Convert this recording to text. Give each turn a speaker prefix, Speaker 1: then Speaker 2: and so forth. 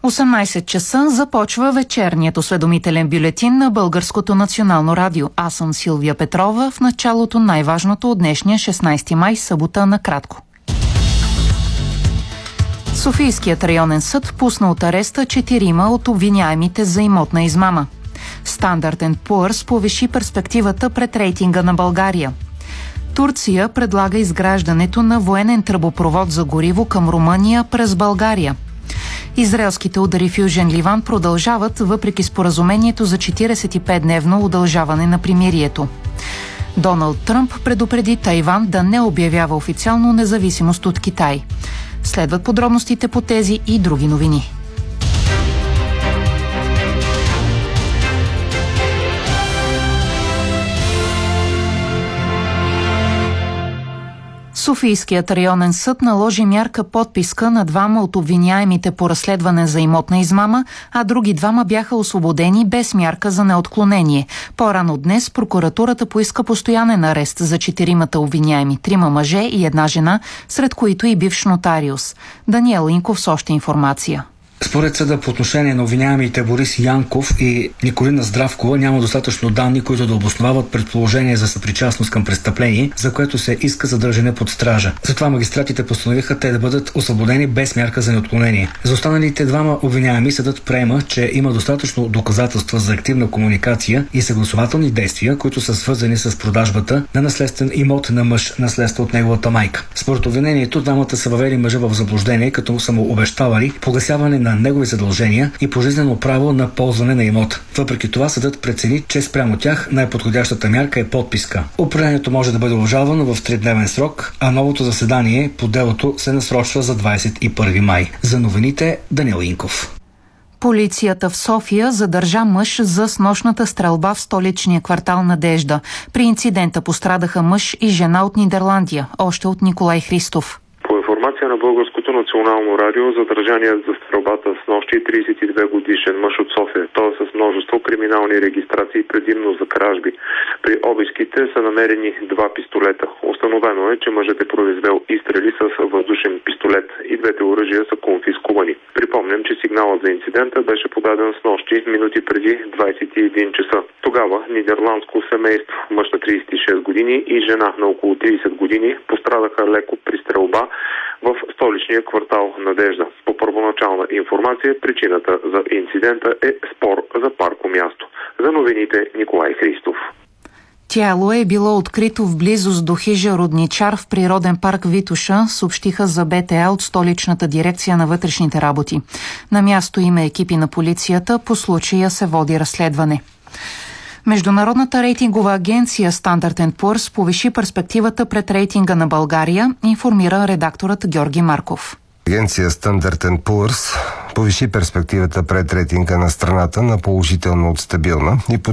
Speaker 1: 18 часа започва вечерният осведомителен бюлетин на Българското национално радио. Аз съм Силвия Петрова. В началото най-важното от днешния 16 май, събота, накратко. Софийският районен съд пусна от ареста 4 от обвиняемите за имотна измама. Standard & Poor's повиши перспективата пред рейтинга на България. Турция предлага изграждането на военен тръбопровод за гориво към Румъния през България. Израелските удари в Южен Ливан продължават въпреки споразумението за 45-дневно удължаване на примирието. Доналд Тръмп предупреди Тайван да не обявява официално независимост от Китай. Следват подробностите по тези и други новини. Софийският районен съд наложи мярка подписка на 2 от обвиняемите по разследване за имотна измама, а други 2 бяха освободени без мярка за неотклонение. По-рано днес прокуратурата поиска постоянен арест за 4 обвиняеми, 3 мъже и 1 жена, сред които и бивш нотариус. Даниел Инков с още информация.
Speaker 2: Според съда по отношение на обвиняемите Борис Янков и Николина Здравкова няма достатъчно данни, които да обосновават предположение за съпричастност към престъпление, за което се иска задържане под стража. Затова магистратите постановиха те да бъдат освободени без мярка за неотклонение. За останалите 2 обвиняеми съдът приема, че има достатъчно доказателства за активна комуникация и съгласувателни действия, които са свързани с продажбата на наследствен имот на мъж, наследство от неговата майка. Според обвинението, 2 са въвели мъжа в заблуждение, като са му обещавали погасяване на негови задължения и пожизнено право на ползване на имота. Въпреки това съдът прецени, че спрямо тях най-подходящата мярка е подписка. Определението може да бъде обжалвано в 3-дневен срок, а новото заседание по делото се насрочва за 21 май. За новините Даниел Инков.
Speaker 1: Полицията в София задържа мъж за снощната стрелба в столичния квартал Надежда. При инцидента пострадаха мъж и жена от Нидерландия, още от Николай Христов.
Speaker 3: По информация на Българското национално радио, задържаният за стрелбата с нощи 32 годишен мъж от София. Той е с множество криминални регистрации, предимно за кражби. При обиските са намерени 2 пистолета. Установено е, че мъжът е произвел изстрели с въздушен пистолет и 2 оръжия са конфискувани. Припомням, че сигналът за инцидента беше подаден с нощи, минути преди 21 часа. Тогава нидерландско семейство, мъж на 36 години и жена на около 30 години, пострадаха леко при стрелба в столичния квартал Надежда. По първоначална информация, причината за инцидента е спор за паркомясто. За новините Николай Христов.
Speaker 1: Тяло е било открито в близост до хижа Родничар в природен парк Витоша, съобщиха за БТА от столичната дирекция на вътрешните работи. На място има екипи на полицията, по случая се води разследване. Международната рейтингова агенция Standard & Poor's повиши перспективата пред рейтинга на България, информира редакторът Георги Марков.
Speaker 4: Агенция Standard & Poor's повиши перспективата пред рейтинга на страната на положително от стабилна и